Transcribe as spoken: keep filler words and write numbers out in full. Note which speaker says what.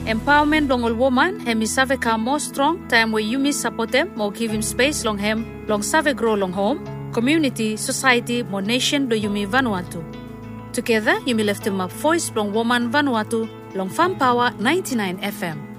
Speaker 1: Empowerment long all woman, hemi save ka more strong, time where you miss support them, more give him space long hem, long save grow long home, community, society, more nation do you me Vanuatu. Together, you me left him up voice long woman Vanuatu, long Farm Power ninety-nine F M.